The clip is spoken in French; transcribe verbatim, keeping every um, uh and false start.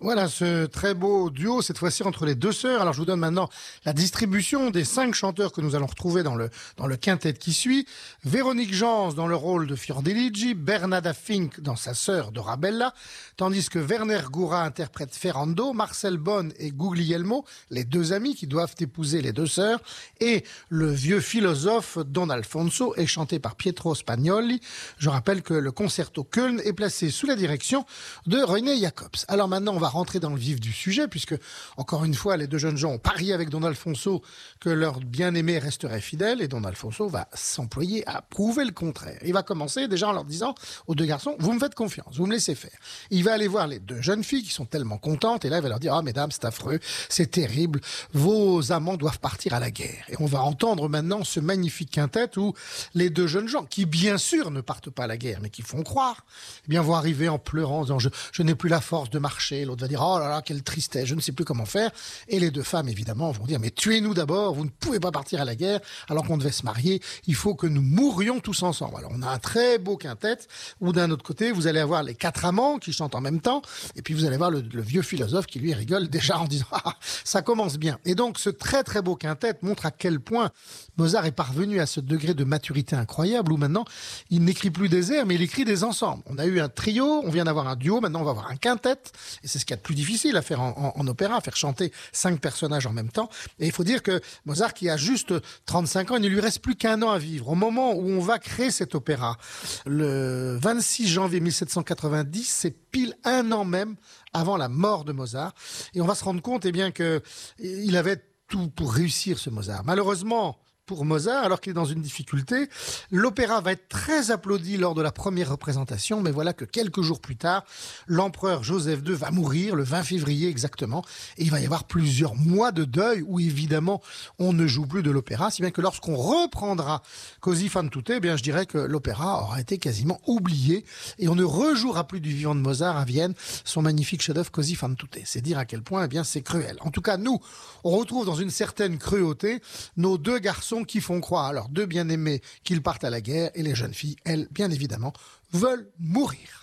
Voilà ce très beau duo, cette fois-ci entre les deux sœurs. Alors je vous donne maintenant la distribution des cinq chanteurs que nous allons retrouver dans le, dans le quintet qui suit. Véronique Jans dans le rôle de Fiordiligi, Bernada Fink dans sa sœur Dorabella, tandis que Werner Goura interprète Ferrando, Marcel Bonne et Guglielmo, les deux amis qui doivent épouser les deux sœurs, et le vieux philosophe Don Alfonso est chanté par Pietro Spagnoli. Je rappelle que le concerto Köln est placé sous la direction de René Jacobs. Alors maintenant on va rentrer dans le vif du sujet, puisque, encore une fois, les deux jeunes gens ont parié avec Don Alfonso que leur bien-aimé resterait fidèle, et Don Alfonso va s'employer à prouver le contraire. Il va commencer déjà en leur disant aux deux garçons, vous me faites confiance, vous me laissez faire. Il va aller voir les deux jeunes filles qui sont tellement contentes, et là il va leur dire, ah mesdames, c'est affreux, c'est terrible, vos amants doivent partir à la guerre. Et on va entendre maintenant ce magnifique quintet où les deux jeunes gens, qui bien sûr ne partent pas à la guerre, mais qui font croire, eh bien vont arriver en pleurant, en disant, je, je n'ai plus la force de marcher. L'autre va dire, oh là là, quelle tristesse, je ne sais plus comment faire. Et les deux femmes, évidemment, vont dire, mais tuez-nous d'abord, vous ne pouvez pas partir à la guerre alors qu'on devait se marier, il faut que nous mourions tous ensemble. Alors on a un très beau quintet où d'un autre côté, vous allez avoir les quatre amants qui chantent en même temps, et puis vous allez voir le, le vieux philosophe qui lui rigole déjà en disant, ah, ça commence bien. Et donc ce très très beau quintet montre à quel point Mozart est parvenu à ce degré de maturité incroyable où maintenant, il n'écrit plus des airs, mais il écrit des ensembles. On a eu un trio, on vient d'avoir un duo, maintenant on va avoir un quintet, et c'est ce qu'il y a de plus difficile à faire en, en, en opéra, à faire chanter cinq personnages en même temps. Et il faut dire que Mozart, qui a juste trente-cinq ans, il ne lui reste plus qu'un an à vivre. Au moment où on va créer cet opéra, le vingt-six janvier mille sept cent quatre-vingt-dix, c'est pile un an même avant la mort de Mozart. Et on va se rendre compte, eh bien, que il avait tout pour réussir, ce Mozart. Malheureusement, pour Mozart, alors qu'il est dans une difficulté, l'opéra va être très applaudi lors de la première représentation, mais voilà que quelques jours plus tard, l'empereur Joseph deux va mourir, le vingt février exactement, et il va y avoir plusieurs mois de deuil où évidemment on ne joue plus de l'opéra, si bien que lorsqu'on reprendra Così fan tutte, eh bien je dirais que l'opéra aura été quasiment oublié et on ne rejouera plus du vivant de Mozart à Vienne son magnifique chef-d'œuvre Così fan tutte. C'est dire à quel point, eh bien c'est cruel. En tout cas, nous, on retrouve dans une certaine cruauté nos deux garçons qui font croire à leurs deux bien-aimés qu'ils partent à la guerre, et les jeunes filles, elles, bien évidemment, veulent mourir.